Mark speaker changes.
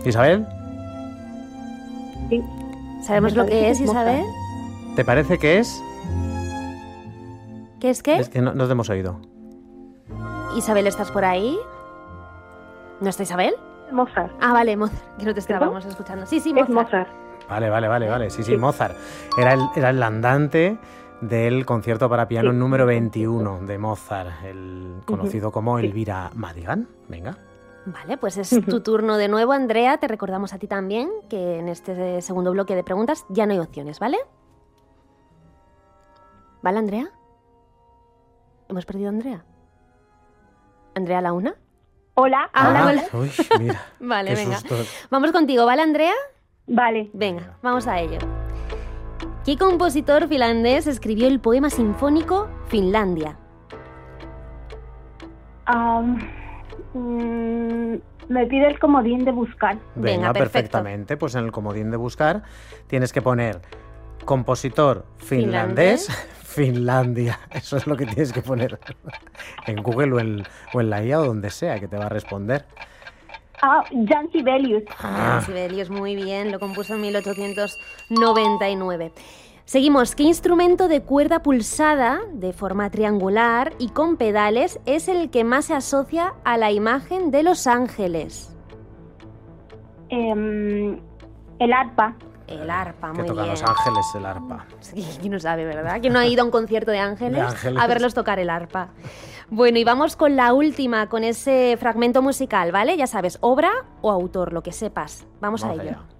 Speaker 1: ¿Isabel?
Speaker 2: Sí.
Speaker 3: ¿Sabemos lo que es, Isabel?
Speaker 1: ¿Te parece que es?
Speaker 3: ¿Qué es qué?
Speaker 1: Es que no te hemos oído.
Speaker 3: Isabel, ¿estás por ahí? ¿No está Isabel?
Speaker 2: Mozart.
Speaker 3: Ah, vale, Mozart, que no te estábamos escuchando. Sí, Mozart.
Speaker 2: Es Mozart.
Speaker 1: Vale. Sí, Mozart. Era el andante del concierto para piano número 21 de Mozart, el conocido como Elvira Madigan. Venga.
Speaker 3: Vale, pues es tu turno de nuevo, Andrea. Te recordamos a ti también que en este segundo bloque de preguntas ya no hay opciones, ¿vale? ¿Vale, Andrea? ¿Hemos perdido a Andrea? ¿Andrea la una?
Speaker 2: Hola.
Speaker 3: Hola.
Speaker 1: Uy, mira.
Speaker 3: Vale,
Speaker 1: qué
Speaker 3: venga.
Speaker 1: susto.
Speaker 3: Vamos contigo, ¿vale, Andrea?
Speaker 2: Vale.
Speaker 3: Venga, vamos a ello. ¿Qué compositor finlandés escribió el poema sinfónico Finlandia?
Speaker 2: Me pide el comodín de buscar.
Speaker 1: Venga,
Speaker 3: perfecto.
Speaker 1: perfectamente. Pues en el comodín de buscar tienes que poner compositor finlandés, Finlandia. Eso es lo que tienes que poner en Google o en la IA o donde sea que te va a responder.
Speaker 2: Jan Sibelius.
Speaker 3: Sibelius, muy bien, lo compuso en 1899. Seguimos. ¿Qué instrumento de cuerda pulsada, de forma triangular y con pedales, es el que más se asocia a la imagen de los ángeles?
Speaker 2: El arpa.
Speaker 3: El arpa,
Speaker 1: Que
Speaker 3: muy
Speaker 1: toca
Speaker 3: bien.
Speaker 1: Los Ángeles el arpa.
Speaker 3: Sí, ¿quién no sabe, verdad? ¿Quién no ha ido a un concierto de ángeles?
Speaker 1: De ángeles.
Speaker 3: A verlos tocar el arpa. Bueno, y vamos con la última, con ese fragmento musical, ¿vale? Ya sabes, obra o autor, lo que sepas. Vamos a ello.
Speaker 1: allá.